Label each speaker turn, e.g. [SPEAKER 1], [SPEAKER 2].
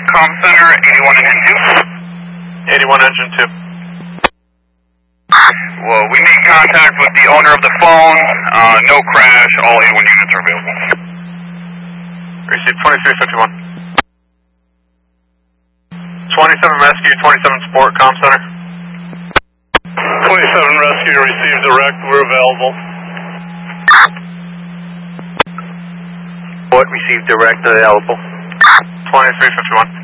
[SPEAKER 1] Com Center, 81 Engine 2.
[SPEAKER 2] 81 Engine 2.
[SPEAKER 1] Well, we made contact with the owner of the phone. No crash. All 81 units are available.
[SPEAKER 2] Received 2351. 27 Rescue, 27 Sport, Com Center.
[SPEAKER 3] 27 Rescue, received direct, we're available.
[SPEAKER 4] Sport, received direct, available.
[SPEAKER 2] 2351.